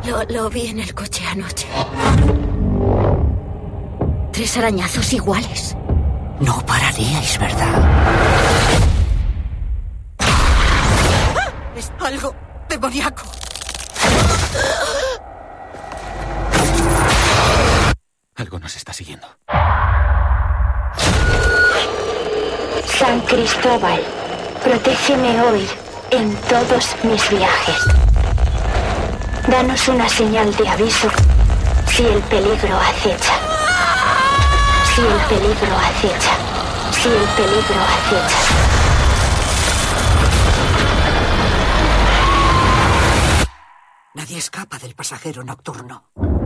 Lo vi en el coche anoche. 3 arañazos iguales. No pararíais, ¿verdad? Es algo demoníaco. Algo nos está siguiendo. San Cristóbal, protégeme hoy en todos mis viajes. Danos una señal de aviso si el peligro acecha. Si el peligro acecha. Si el peligro acecha. Nadie escapa del pasajero nocturno.